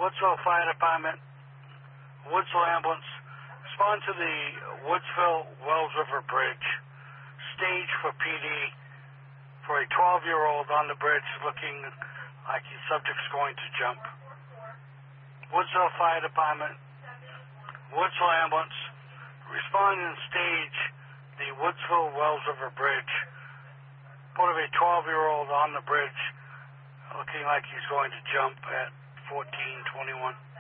Woodsville Fire Department, Woodsville Ambulance, respond to the Woodsville Wells River Bridge. Stage for PD for a 12-year-old on the bridge looking like the subject's going to jump. Woodsville Fire Department, Woodsville Ambulance, respond and stage the Woodsville Wells River Bridge. Report of a 12-year-old on the bridge looking like he's going to jump at 14:21.